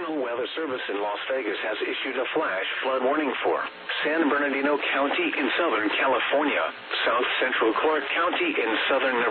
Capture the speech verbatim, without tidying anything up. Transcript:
National Weather Service in Las Vegas has issued a flash flood warning for San Bernardino County in Southern California, South Central Clark County in Southern Nevada,